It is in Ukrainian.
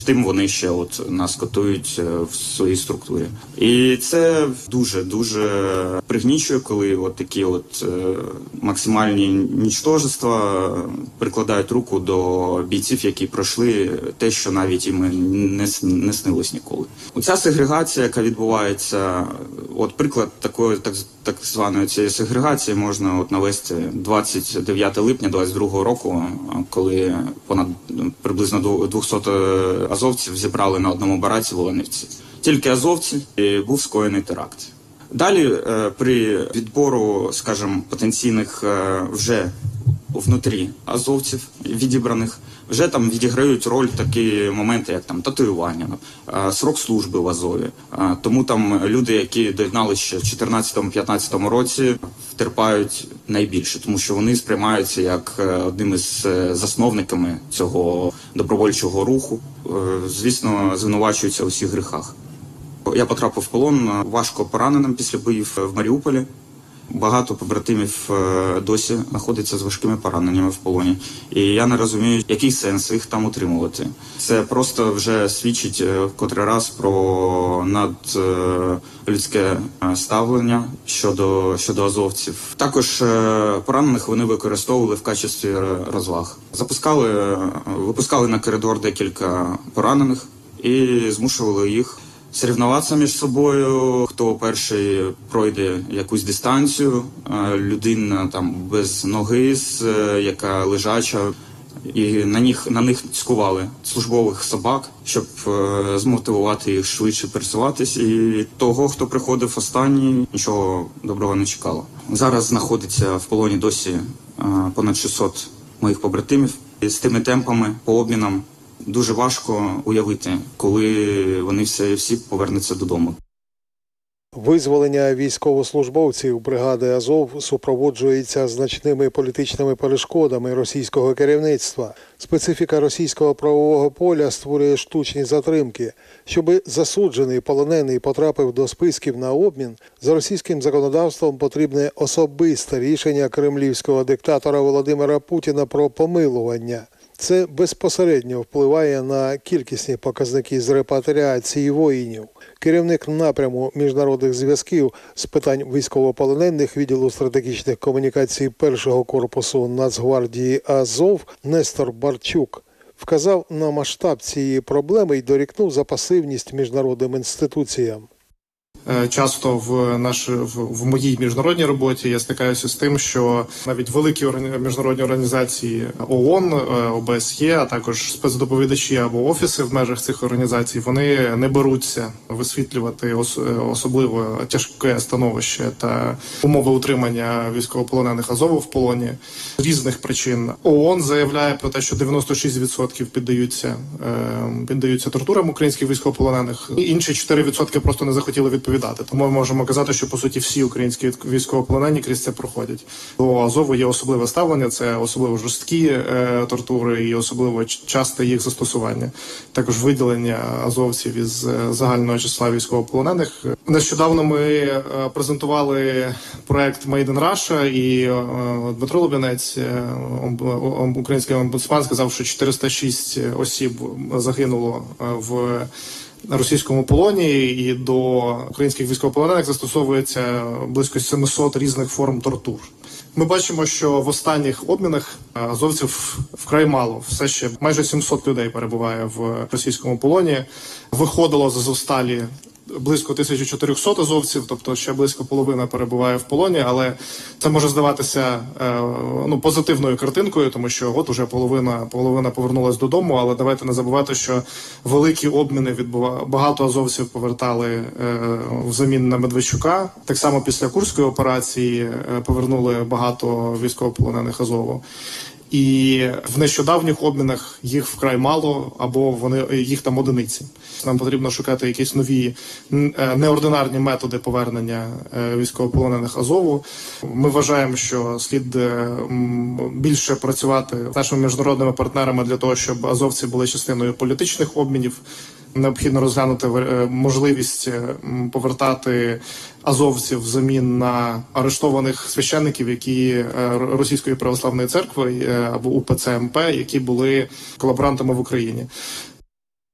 Тим вони ще нас котують в своїй структурі. І це дуже пригнічує, коли такі максимальні нічтожества прикладають руку до бійців, які пройшли те, що навіть їм не снилось ніколи. Оця сегрегація, яка відбувається, приклад такої так званої цієї сегрегації можна навести 29 липня 22 року, коли приблизно 200 азовців зібрали на одному бараці в Оленівці. Тільки азовці, і був скоєний теракт. Далі при відбору, скажімо, потенційних вже внутрі азовців відібраних, вже там відіграють роль такі моменти, як там татуювання, срок служби в Азові. Тому там люди, які доєдналися ще в 2014-2015 році, втерпають найбільше, тому що вони сприймаються як одним із засновниками цього добровольчого руху. Звісно, звинувачуються у всіх гріхах. Я потрапив в полон важко пораненим після боїв в Маріуполі. Багато побратимів досі знаходяться з важкими пораненнями в полоні. І я не розумію, який сенс їх там утримувати. Це просто вже свідчить в котрий раз про надлюдське ставлення щодо азовців. Також поранених вони використовували в качестві розваг. Випускали на коридор декілька поранених і змушували їх соревнуватися між собою, хто перший пройде якусь дистанцію, людина там без ноги, яка лежача, і на них цькували службових собак, щоб змотивувати їх швидше пересуватись. І того, хто приходив останній, нічого доброго не чекало. Зараз знаходиться в полоні досі понад 600 моїх побратимів. І з тими темпами, по обмінам, дуже важко уявити, коли вони всі повернуться додому. Визволення військовослужбовців бригади «Азов» супроводжується значними політичними перешкодами російського керівництва. Специфіка російського правового поля створює штучні затримки. Щоби засуджений полонений потрапив до списків на обмін, за російським законодавством потрібне особисте рішення кремлівського диктатора Володимира Путіна про помилування. Це безпосередньо впливає на кількісні показники з репатріації воїнів. Керівник напряму міжнародних зв'язків з питань військовополонених відділу стратегічних комунікацій першого корпусу Нацгвардії «Азов» Нестор Барчук вказав на масштаб цієї проблеми і дорікнув за пасивність міжнародним інституціям. Часто в моїй міжнародній роботі я стикаюся з тим, що навіть великі міжнародні організації ООН, ОБСЄ, а також спецдоповідачі або офіси в межах цих організацій, вони не беруться висвітлювати особливо тяжке становище та умови утримання військовополонених Азову в полоні з різних причин. ООН заявляє про те, що 96% піддаються тортурам українських військовополонених, інші 4% просто не захотіли відповідати. Тому ми можемо казати, що, по суті, всі українські військовополонені крізь це проходять. До Азову є особливе ставлення, це особливо жорсткі тортури і особливо часте їх застосування. Також виділення азовців із загального числа військовополонених. Нещодавно ми презентували проект Made in Russia, і Дмитро Лубянець, український омбудсман, сказав, що 406 осіб загинуло в російському полоні, і до українських військовополонених застосовується близько 700 різних форм тортур. Ми бачимо, що в останніх обмінах азовців вкрай мало. Все ще майже 700 людей перебуває в російському полоні. Виходило з Азовсталі близько 1400 азовців, тобто ще близько половина перебуває в полоні, але це може здаватися позитивною картинкою, тому що от уже половина повернулась додому, але давайте не забувати, що великі обміни багато азовців повертали взамін на Медведчука. Так само після Курської операції повернули багато військовополонених Азову. І в нещодавніх обмінах їх вкрай мало, або їх там одиниці. Нам потрібно шукати якісь нові неординарні методи повернення військовополонених Азову. Ми вважаємо, що слід більше працювати з нашими міжнародними партнерами для того, щоб азовці були частиною політичних обмінів. Необхідно розглянути можливість повертати азовців взамін на арештованих священників, які Російської православної церкви або УПЦ МП, які були колаборантами в Україні.